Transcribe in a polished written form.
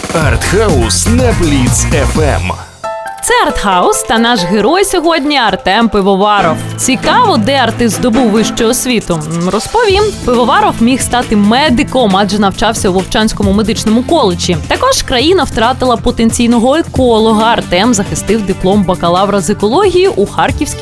Артхаус на Бліц ФМ. Це Артхаус та наш герой сьогодні Артем Пивоваров. Цікаво, де артист здобув вищу освіту? Розповім. Пивоваров міг стати медиком, адже навчався у Вовчанському медичному коледжі. Також країна втратила потенційного еколога. Артем захистив диплом бакалавра з екології у Харківській